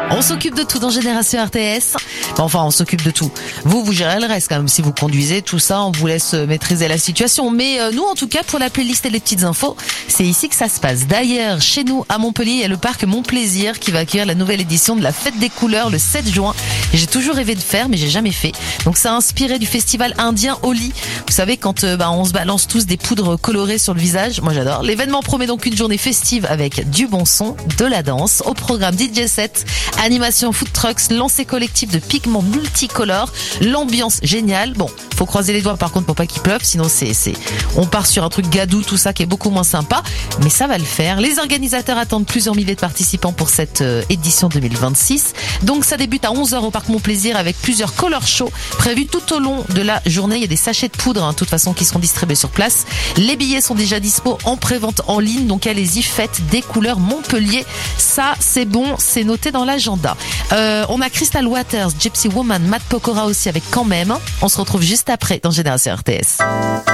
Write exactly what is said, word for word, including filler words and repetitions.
On s'occupe de tout dans Génération R T S. Enfin, on s'occupe de tout. Vous, vous gérez le reste quand même. Si vous conduisez, tout ça, on vous laisse maîtriser la situation. Mais euh, nous, en tout cas, pour la playlist et les petites infos, c'est ici que ça se passe. D'ailleurs, chez nous, à Montpellier, il y a le parc Mon Plaisir qui va accueillir la nouvelle édition de la Fête des Couleurs le sept juin. Et j'ai toujours rêvé de faire, mais j'ai jamais fait. Donc, ça a inspiré du festival indien Holi. Vous savez, quand euh, bah, on se balance tous des poudres colorées sur le visage. Moi, j'adore. L'événement promet donc une journée festive avec du bon son, de la danse, au programme D J set, animation food trucks, lancer collectif de pigments multicolores, l'ambiance géniale. Bon, faut croiser les doigts par contre pour pas qu'il pleuve, sinon c'est c'est on part sur un truc gadou, tout ça qui est beaucoup moins sympa, mais ça va le faire. Les organisateurs attendent plusieurs milliers de participants pour cette euh, édition deux mille vingt-six. Donc ça débute à onze heures au parc Mon Plaisir avec plusieurs color shows prévus tout au long de la journée. Il y a des sachets de poudre, hein, de toute façon, qui seront distribués sur place. Les billets sont déjà dispo en pré-vente en ligne, donc allez-y, faites des couleurs Montpellier. Ça, c'est bon, c'est noté dans l'agenda. Euh, on a Crystal Waters, Gypsy Woman, Matt Pokora aussi avec Quand même. On se retrouve juste après dans Génération R T S.